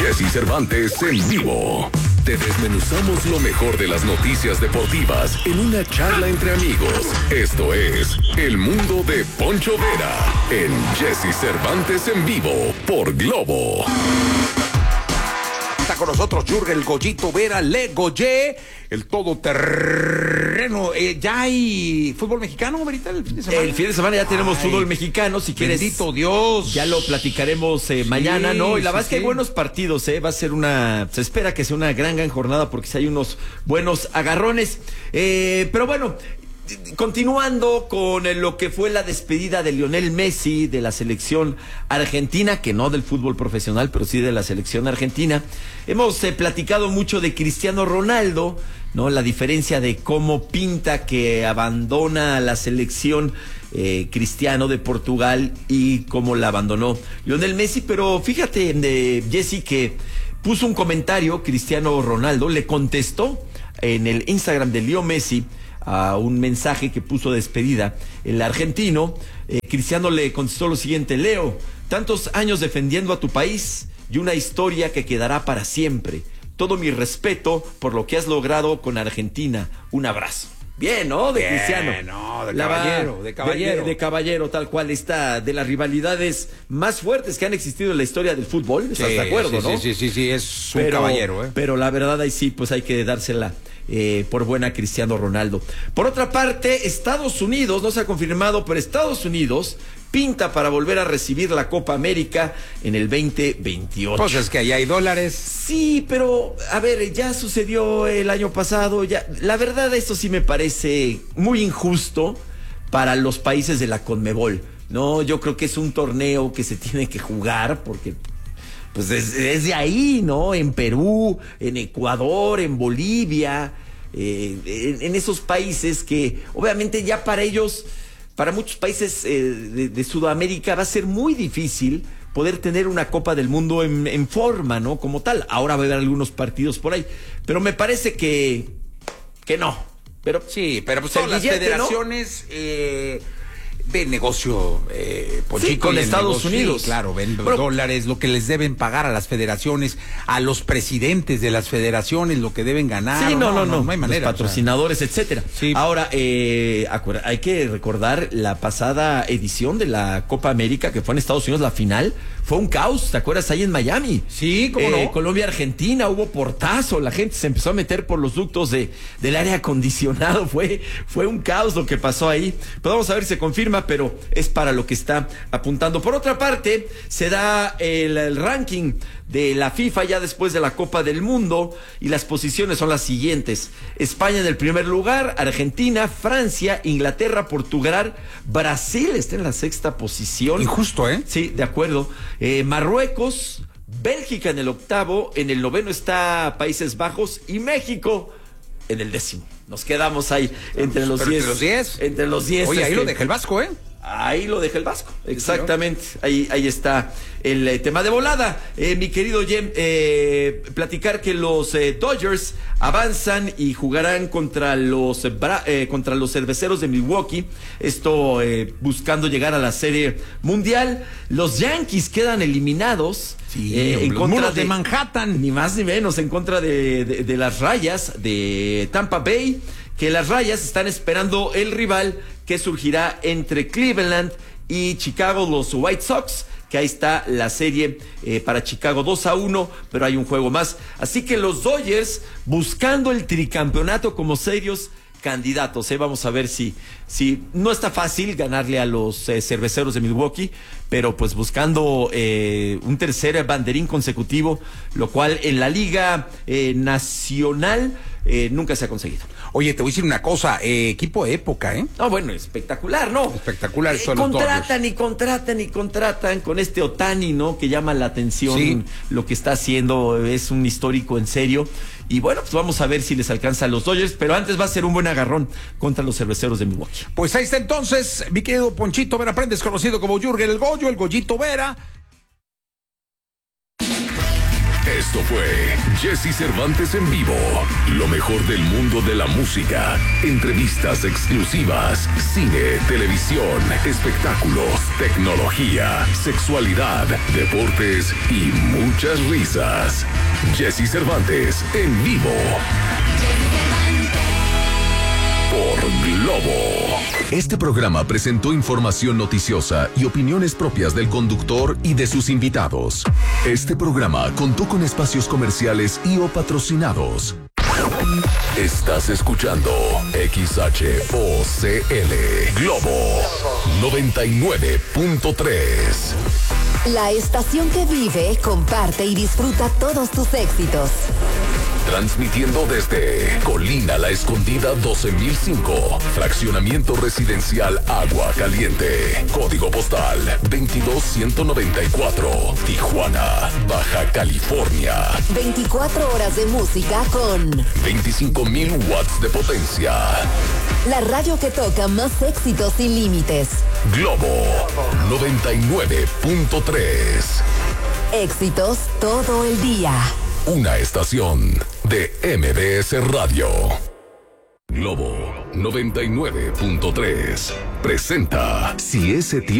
Jesse Cervantes en vivo. Te desmenuzamos lo mejor de las noticias deportivas en una charla entre amigos. Esto es El Mundo de Poncho Vera en Jesse Cervantes en vivo por Globo. Está con nosotros Jürgen el Goyito Vera, Le Goye, el todoterreno. ¿Ya hay fútbol mexicano, Verita, el fin de semana? El fin de semana ya tenemos fútbol mexicano, si quieres. Bendito Dios. Ya lo platicaremos mañana, ¿no? Y la verdad es que hay buenos partidos, Va a ser se espera que sea una gran jornada porque si hay unos buenos agarrones. Pero bueno, continuando con lo que fue la despedida de Lionel Messi de la selección argentina, que no del fútbol profesional, pero sí de la selección argentina. Hemos platicado mucho de Cristiano Ronaldo, ¿no? La diferencia de cómo pinta que abandona la selección Cristiano de Portugal y cómo la abandonó Lionel Messi. Pero fíjate, Jesse, que puso un comentario Cristiano Ronaldo, le contestó en el Instagram de Leo Messi a un mensaje que puso de despedida el argentino. Cristiano le contestó lo siguiente: Leo, tantos años defendiendo a tu país y una historia que quedará para siempre. Todo mi respeto por lo que has logrado con Argentina. Un abrazo. Bien, ¿no? De Cristiano. No, de caballero, de caballero. De caballero, tal cual. Está de las rivalidades más fuertes que han existido en la historia del fútbol. ¿Estás de acuerdo, no? Sí, es un caballero, Pero la verdad ahí sí, pues hay que dársela por buena a Cristiano Ronaldo. Por otra parte, Estados Unidos, no se ha confirmado, pero Estados Unidos pinta para volver a recibir la Copa América en el 2028. Pues es que ahí hay dólares. Sí, pero a ver, ya sucedió el año pasado, ya. La verdad, esto sí me parece muy injusto para los países de la CONMEBOL, ¿no? Yo creo que es un torneo que se tiene que jugar porque pues desde ahí, ¿no? En Perú, en Ecuador, en Bolivia, en esos países que obviamente ya para ellos, para muchos países de Sudamérica va a ser muy difícil poder tener una Copa del Mundo en forma, ¿no? Como tal. Ahora va a haber algunos partidos por ahí, pero me parece que no. Pero sí, pero pues todas las federaciones, ¿no? Ven negocio sí, con Estados Unidos. Sí, claro, ven dólares, lo que les deben pagar a las federaciones, a los presidentes de las federaciones, lo que deben ganar. Sí, no hay manera. Los patrocinadores, etcétera. Sí. Ahora, hay que recordar la pasada edición de la Copa América, que fue en Estados Unidos, la final. Fue un caos, ¿te acuerdas? Ahí en Miami. Sí, ¿cómo no? Colombia-Argentina, hubo portazo, la gente se empezó a meter por los ductos del aire acondicionado. Fue un caos lo que pasó ahí. Pero vamos a ver si se confirma, pero es para lo que está apuntando. Por otra parte, se da el ranking de la FIFA ya después de la Copa del Mundo y las posiciones son las siguientes: España en el primer lugar, Argentina, Francia, Inglaterra, Portugal, Brasil está en la sexta posición. Injusto, ¿eh? Sí, de acuerdo. Marruecos, Bélgica en el octavo, en el noveno está Países Bajos y México en el décimo. Nos quedamos ahí entre los 10. Entre los 10. Oye, ahí lo deja el Vasco, ¿eh? Ahí lo deja el Vasco, exactamente. Ahí está el tema de volada. Mi querido Jem, platicar que los Dodgers avanzan y jugarán contra los Cerveceros de Milwaukee. Esto buscando llegar a la Serie Mundial. Los Yankees quedan eliminados. Sí, en contra de Manhattan. Ni más ni menos, en contra de las Rayas de Tampa Bay. Que las Rayas están esperando el rival que surgirá entre Cleveland y Chicago, los White Sox, que ahí está la serie para Chicago 2-1, pero hay un juego más. Así que los Dodgers buscando el tricampeonato como serios candidatos. Vamos a ver si no está fácil ganarle a los Cerveceros de Milwaukee, pero pues buscando un tercer banderín consecutivo, lo cual en la Liga Nacional nunca se ha conseguido. Oye, te voy a decir una cosa, equipo de época, ¿eh? No, bueno, espectacular, ¿no? Espectacular. Contratan con este Ohtani, ¿no? Que llama la atención, sí. Lo que está haciendo, es un histórico en serio. Y bueno, pues vamos a ver si les alcanza a los Dodgers, pero antes va a ser un buen agarrón contra los Cerveceros de Milwaukee. Pues ahí está entonces, mi querido Ponchito Vera Prendes, conocido como Jürgen el Goyo, el Goyito Vera. Esto fue Jesse Cervantes en vivo. Lo mejor del mundo de la música. Entrevistas exclusivas. Cine, televisión, espectáculos, tecnología, sexualidad, deportes y muchas risas. Jesse Cervantes en vivo. Por Globo. Este programa presentó información noticiosa y opiniones propias del conductor y de sus invitados. Este programa contó con espacios comerciales y o patrocinados. Estás escuchando XHOCL Globo 99.3. La estación que vive, comparte y disfruta todos tus éxitos. Transmitiendo desde Colina La Escondida 12005, fraccionamiento residencial Agua Caliente, código postal 22194, Tijuana, Baja California. 24 horas de música con 25,000 watts de potencia. La radio que toca más éxitos sin límites. Globo 99.3. Éxitos todo el día. Una estación de MBS Radio. Globo 99.3 presenta Si ese tiempo